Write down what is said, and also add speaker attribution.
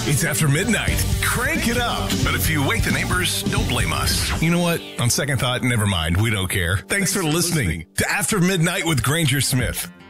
Speaker 1: It's after midnight. Crank it up. But if you wake the neighbors, don't blame us. You know what? On second thought, never mind. We don't care. Thanks for listening to After Midnight with Granger Smith.